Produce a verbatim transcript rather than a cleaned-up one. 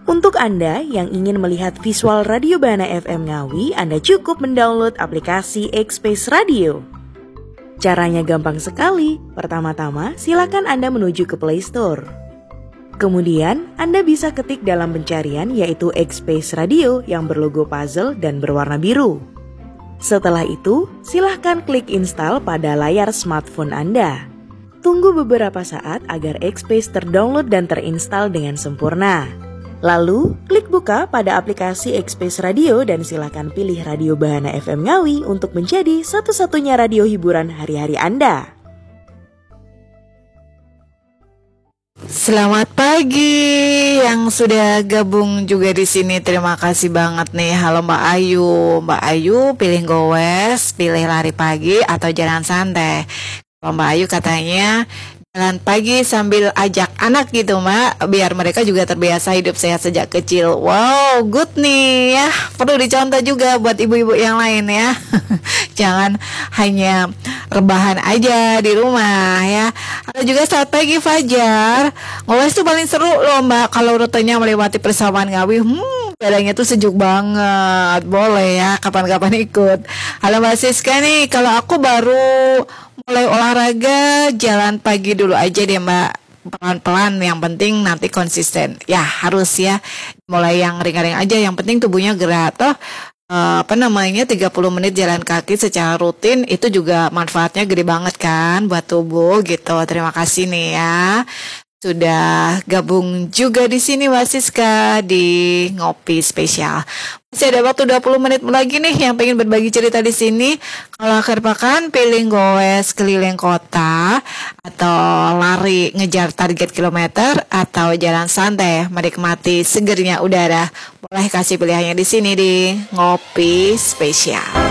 Untuk Anda yang ingin melihat visual Radio Bahana F M Ngawi, Anda cukup mendownload aplikasi X-Space Radio. Caranya gampang sekali. Pertama-tama, silakan Anda menuju ke Play Store. Kemudian, Anda bisa ketik dalam pencarian yaitu X-Space Radio yang berlogo puzzle dan berwarna biru. Setelah itu, silahkan klik install pada layar smartphone Anda. Tunggu beberapa saat agar X-Space terdownload dan terinstall dengan sempurna. Lalu, klik buka pada aplikasi X-Space Radio dan silakan pilih Radio Bahana F M Ngawi untuk menjadi satu-satunya radio hiburan hari-hari Anda. Selamat pagi yang sudah gabung juga di sini. Terima kasih banget nih. Halo Mbak Ayu. Mbak Ayu pilih gowes, pilih lari pagi atau jalan santai. Kalau Mbak Ayu katanya jalan pagi sambil ajak anak gitu Mbak, biar mereka juga terbiasa hidup sehat sejak kecil. Wow, good nih ya. Perlu dicontoh juga buat ibu-ibu yang lain ya. Jangan hanya rebahan aja di rumah ya. Ada juga selamat pagi Fajar. Ngowes tuh paling seru loh Mbak kalau rutenya melewati Persawahan Ngawi. Hmm, badannya tuh sejuk banget. Boleh ya kapan-kapan ikut. Halo Mbak Siska nih, kalau aku baru mulai olahraga, jalan pagi dulu aja deh Mbak, pelan-pelan, yang penting nanti konsisten. Ya harus ya, mulai yang ringan-ringan aja, yang penting tubuhnya gerak. Toh uh, apa namanya tiga puluh menit jalan kaki secara rutin itu juga manfaatnya gede banget kan buat tubuh gitu. Terima kasih nih ya sudah gabung juga di sini Mbak Siska di Ngopi Spesial. Masih ada waktu dua puluh menit lagi nih yang pengen berbagi cerita di sini. Kalau akhir pekan pilih goes keliling kota atau lari ngejar target kilometer atau jalan santai menikmati segernya udara. Boleh kasih pilihannya di sini di Ngopi Spesial.